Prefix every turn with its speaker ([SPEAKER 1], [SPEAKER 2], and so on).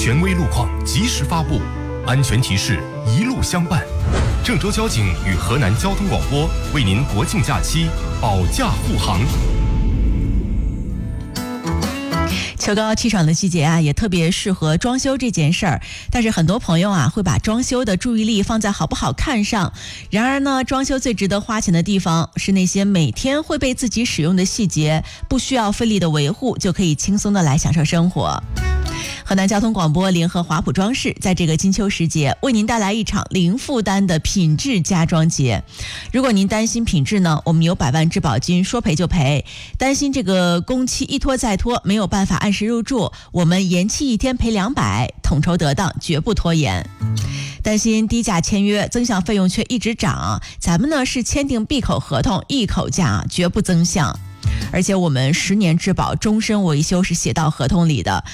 [SPEAKER 1] 权威路况及时发布，安全提示一路相伴。郑州交警与河南交通广播为您国庆假期保驾护航。
[SPEAKER 2] 秋高气爽的季节啊，也特别适合装修这件事儿。但是很多朋友啊，会把装修的注意力放在好不好看上。然而呢，装修最值得花钱的地方是那些每天会被自己使用的细节，不需要费力的维护，就可以轻松的来享受生活。河南交通广播联合华普装饰在这个金秋时节为您带来一场零负担的品质家装节。如果您担心品质呢，我们有100万质保金，说赔就赔。担心这个工期一拖再拖，没有办法按时入住，我们延期1天赔200，统筹得当，绝不拖延。担心低价签约，增项费用却一直涨，咱们呢是签订闭口合同，一口价，绝不增项。而且我们10年质保，终身维修是写到合同里的。